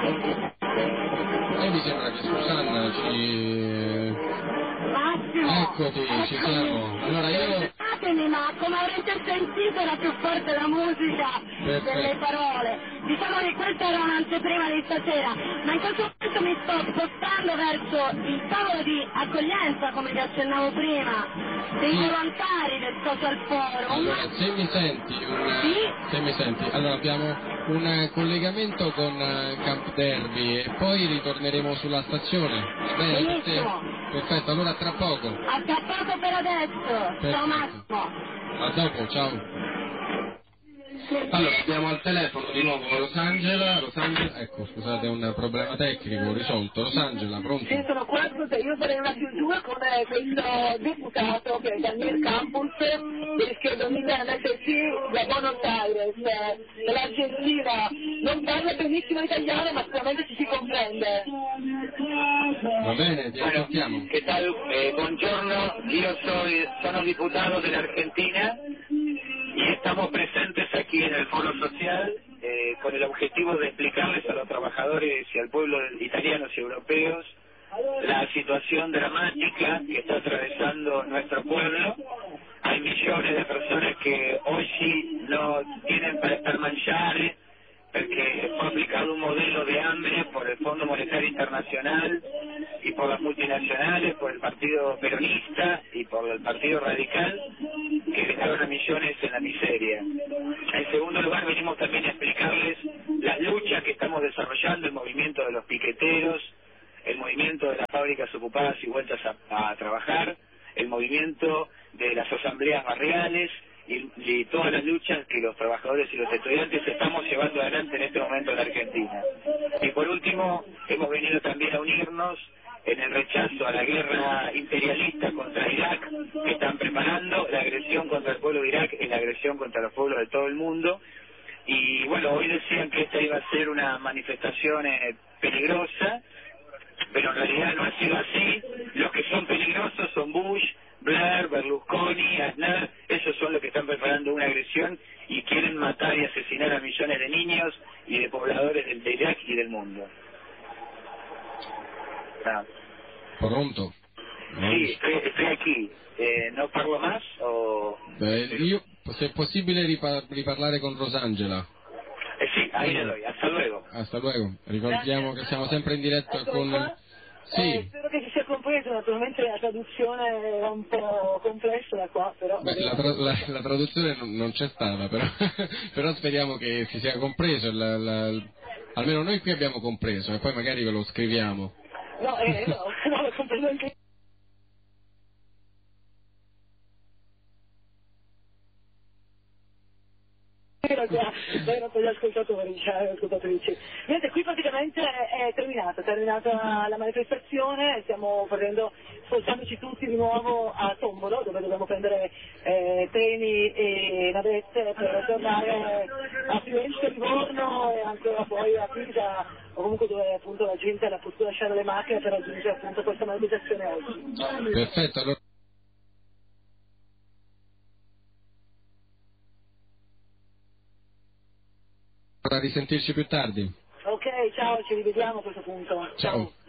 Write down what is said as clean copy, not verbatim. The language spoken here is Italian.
E mi sembra che Susanna ci... Massimo! Eccoti, ci siamo. Allora io... Scusatemi, ma come avrete sentito era più forte la musica delle parole. Diciamo che questa era un'anteprima di stasera, ma in questo momento mi sto spostando verso il tavolo di accoglienza, come vi accennavo prima, dei volontari del Social Forum. Allora, se mi senti, allora abbiamo un collegamento con Camp Derby e poi ritorneremo sulla stazione. Va bene per te? Perfetto, allora tra poco. A tra poco per adesso. Perfetto. Ciao Massimo. A dopo, ciao. Allora, abbiamo al telefono di nuovo Rosangela, ecco, scusate, un problema tecnico risolto. Rosangela, pronto? Sì, sono qua, io farei una chiusura con questo deputato che è Daniel Campus, che scheda un'idea MSC da Buenos Aires, dell'Argentina. Non parla benissimo italiano, ma sicuramente ci si comprende. Va bene, ti ascoltiamo. ¿Qué tal? Buongiorno, yo sono diputado de la Argentina y estamos presentes aquí en el Foro Social con el objetivo de explicarles a los trabajadores y al pueblo italianos y europeos la situación dramática que está atravesando nuestro pueblo. Hay millones de personas que hoy sí no tienen para estar mangiare, porque fue aplicado un modelo de hambre por el Fondo Monetario Internacional y por las multinacionales, por el Partido Peronista y por el Partido Radical, que dejaron a millones en la miseria. En segundo lugar, venimos también a explicarles las luchas que estamos desarrollando, el movimiento de los piqueteros, el movimiento de las fábricas ocupadas y vueltas a trabajar, el movimiento de las asambleas barriales, y todas las luchas que los trabajadores y los estudiantes estamos llevando adelante en este momento en la Argentina. Y por último, hemos venido también a unirnos en el rechazo a la guerra imperialista contra Irak que están preparando. La agresión contra el pueblo de Irak es la agresión contra los pueblos de todo el mundo. Y bueno, hoy decían que esta iba a ser una manifestación peligrosa, pero en realidad no ha sido así. Los que son peligrosos son Bush, Blair, Berlusconi, Aznar. Esos son los que están preparando una agresión y quieren matar y asesinar a millones de niños y de pobladores de Irak y del mundo. Pronto? Sì, estoy aquí. ¿No parlo más o...? Io, se è possibile riparlare con Rosangela. Sì, ahí le doy. Hasta luego. Hasta luego. Ricordiamo che siamo sempre in diretta con... Sì. Spero che si sia compreso, naturalmente la traduzione è un po' complessa da qua, però... Beh, la traduzione non c'è stata, però, però speriamo che si sia compreso, almeno noi qui abbiamo compreso, e poi magari ve lo scriviamo. No, lo comprendo anche. Vero per gli ascoltatori, ascoltatrici. Niente, qui praticamente è terminata la manifestazione, stiamo spostandoci tutti di nuovo a Tombolo, dove dobbiamo prendere treni e navette per tornare a Firenze, Livorno e ancora poi a Pisa, o comunque dove appunto la gente ha potuto lasciare le macchine per raggiungere appunto questa manifestazione oggi. Perfetto, allora. A risentirci più tardi. Ok, ciao, ci rivediamo a questo punto. Ciao.